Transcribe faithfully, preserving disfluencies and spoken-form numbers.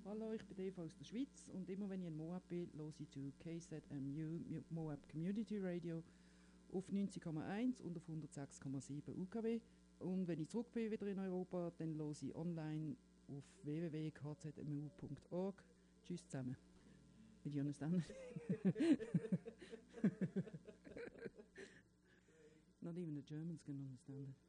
Hallo, ich bin Eva aus der Schweiz und immer wenn ich in Moab bin, höre ich zu K Z M U Moab Community Radio auf neunzig Komma eins und auf hundertsechs Komma sieben U K W. Und wenn ich zurück bin wieder in Europa, dann höre ich online auf w w w punkt k z m u punkt org. Tschüss zusammen. Did you understand? Not even the Germans can understand it.